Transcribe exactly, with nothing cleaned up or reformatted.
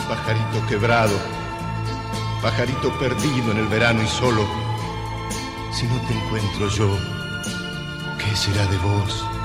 pajarito quebrado, pajarito perdido en el verano y solo. Si no te encuentro yo, ¿qué será de vos?